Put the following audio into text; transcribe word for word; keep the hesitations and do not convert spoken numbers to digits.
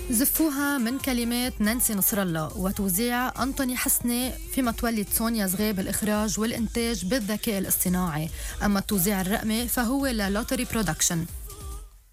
زفوها من كلمات نانسي نصر الله وتوزيع أنطوني حسني، فيما تولد سونيا زغيب الإخراج والإنتاج بالذكاء الاصطناعي. أما التوزيع الرقمي فهو للوتري برودكشن.